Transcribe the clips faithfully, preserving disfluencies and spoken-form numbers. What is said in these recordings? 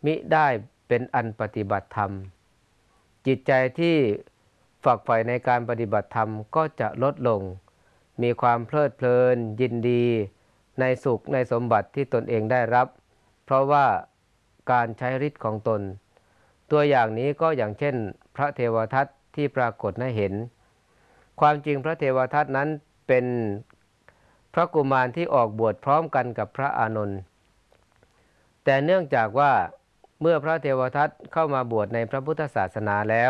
มิได้เป็นอันปฏิบัติธรรมจิตใจที่ฝักใฝ่ในการปฏิบัติธรรมก็จะลดลงมีความเพลิดเพลินยินดีในสุขในสมบัติที่ตนเองได้รับเพราะว่าการใช้ฤทธิ์ของตนตัวอย่างนี้ก็อย่างเช่นพระเทวทัตที่ปรากฏให้เห็นความจริงพระเทวทัตนั้นเป็นพระกุมารที่ออกบวชพร้อมกันกับพระอานนท์แต่เนื่องจากว่าเมื่อพระเทวทัตเข้ามาบวชในพระพุทธศาสนาแล้ว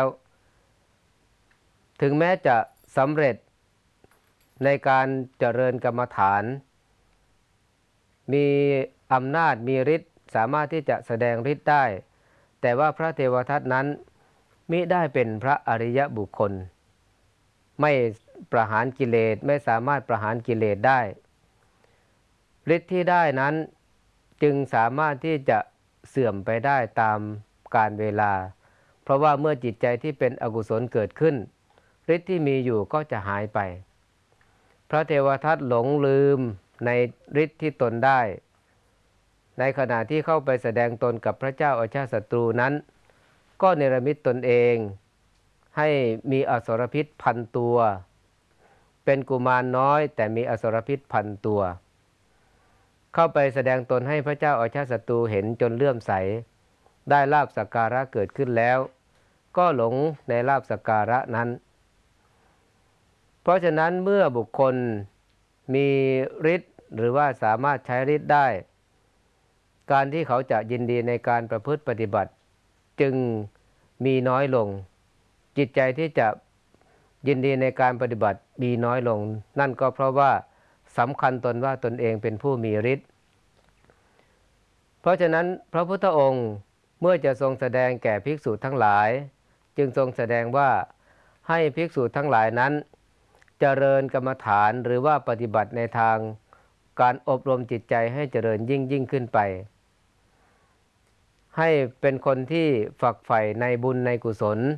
ถึงแม้จะสำเร็จในการเจริญกรรมฐานมีอำนาจมีฤทธิ์สามารถที่จะแสดงฤทธิ์ได้แต่ว่าพระเทวทัตนั้นมิได้เป็นพระอริยบุคคลไม่ประหารกิเลสไม่สามารถประหารกิเลสได้ฤทธิ์ที่ได้นั้นจึงสามารถที่จะเสื่อมไปได้ตามกาลเวลาเพราะว่าเมื่อจิตใจที่เป็นอกุศลเกิดขึ้นฤทธิ์ที่มีอยู่ก็จะหายไปพระเทวทัตหลงลืมในฤทธิ์ที่ตนได้ในขณะที่เข้าไปแสดงตนกับพระเจ้าอาชาติศัตรูนั้นก็เนรมิตตนเองให้มีอสรพิษพันตัวเป็นกุมารน้อยแต่มีอสรพิษพันตัวเข้าไปแสดงตนให้พระเจ้าอาชาติศัตรูเห็นจนเลื่อมใสได้ลาภสักการะเกิดขึ้นแล้วก็หลงในลาภสักการะนั้นเพราะฉะนั้นเมื่อบุคคลมีฤทธิ์หรือว่าสามารถใช้ฤทธิ์ได้การที่เขาจะยินดีในการประพฤติปฏิบัติจึงมีน้อยลงจิตใจที่จะยินดีในการปฏิบัติมีน้อยลงนั่นก็เพราะว่าสำคัญตนว่าตนเองเป็นผู้มีฤทธิ์เพราะฉะนั้นพระพุทธองค์เมื่อจะทรงแสดงแก่ภิกษุทั้งหลายจึงทรงแสดงว่าให้ภิกษุทั้งหลายนั้นเจริญกรรมฐานหรือว่าปฏิบัติในทางการอบรมจิตใจให้เจริญยิ่งยิ่งขึ้นไปให้เป็นคนที่ฝักใฝ่ในบุญในกุศล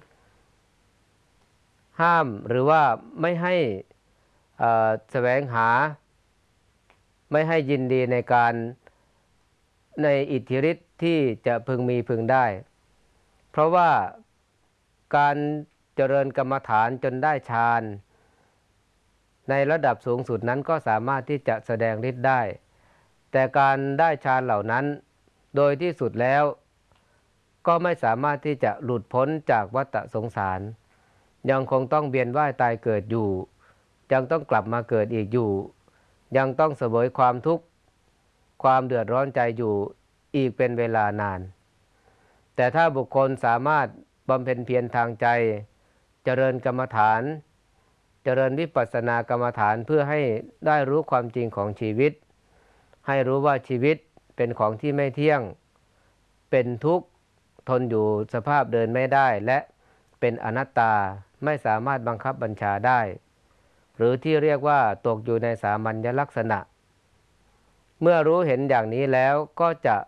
ห้ามหรือว่าไม่ให้แสวงหาไม่ให้ยินดีในการในอิทธิฤทธิ์ที่จะพึงมีพึงได้เพราะว่าการเจริญกรรมฐานจนได้ฌานในระดับสูงสุดนั้นก็สามารถที่จะแสดงฤทธิ์ได้แต่การได้ฌานเหล่านั้นโดยที่สุดแล้วก็ไม่สามารถที่จะหลุดพ้นจากวัฏสงสารยังคงต้องเวียนว่ายตายเกิดอยู่ยังต้องกลับมาเกิดอีกอยู่ยังต้องเสวยความทุกข์ความเดือดร้อนใจอยู่อีกเป็นเวลานานแต่ถ้าบุคคลสามารถบำเพ็ญเพียรทางใจเจริญกรรมฐานเจริญวิปัสสนากรรมฐานเพื่อให้ได้รู้ความจริงของชีวิตให้รู้ว่าชีวิตเป็นของที่ไม่เที่ยงเป็นทุกข์ทนอยู่สภาพเดินไม่ได้และเป็นอนัตตาไม่สามารถบังคับบัญชาได้หรือที่เรียกว่าตกอยู่ในสามัญลักษณะเมื่อรู้เห็นอย่างนี้แล้วก็จะ